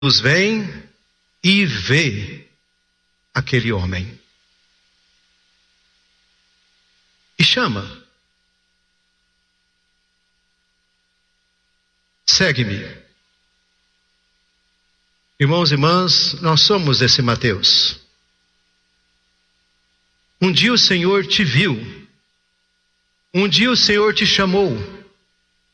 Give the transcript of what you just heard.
Jesus vem e vê aquele homem e chama: segue-me. Irmãos e irmãs, nós somos esse Mateus. Um dia o Senhor te viu, um dia o Senhor te chamou,